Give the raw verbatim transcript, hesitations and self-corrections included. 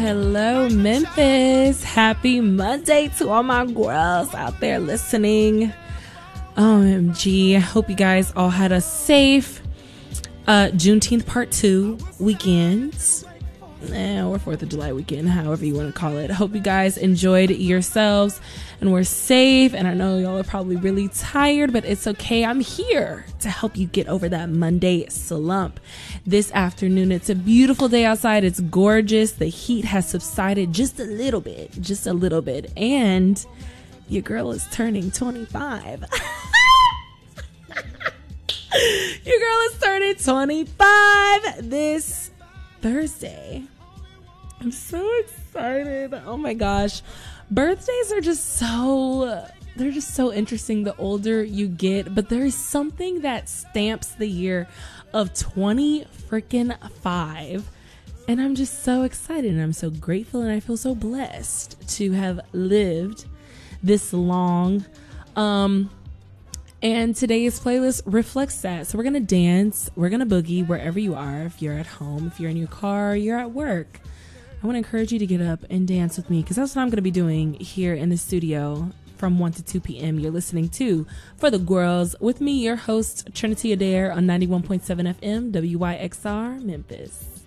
hello, Memphis. Happy Monday to all my girls out there listening. O M G. I hope you guys all had a safe uh, Juneteenth Part two weekend. Eh, or fourth of July weekend, however you want to call it. I hope you guys enjoyed yourselves and were safe. And I know y'all are probably really tired, but it's okay. I'm here to help you get over that Monday slump. This afternoon, it's a beautiful day outside. It's gorgeous. The heat has subsided just a little bit, just a little bit. And your girl is turning twenty-five. Your girl is turning twenty-five this Thursday. I'm so excited. Oh my gosh. Birthdays are just so, they're just so interesting the older you get, but there is something that stamps the year of twenty freaking five. And I'm just so excited and I'm so grateful and I feel so blessed to have lived this long. Um, And today's playlist reflects that. So we're going to dance. We're going to boogie wherever you are. If you're at home, if you're in your car, you're at work. I want to encourage you to get up and dance with me because that's what I'm going to be doing here in the studio from one to two p.m. You're listening to For the Girls with me, your host, Trinity Adair on ninety-one point seven F M, W Y X R, Memphis.